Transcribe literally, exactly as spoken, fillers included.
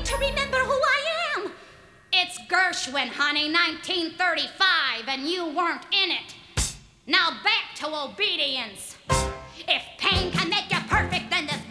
to remember who I am. It's Gershwin, honey, nineteen thirty-five, and you weren't in it. Now back to obedience. If pain can make you perfect, then this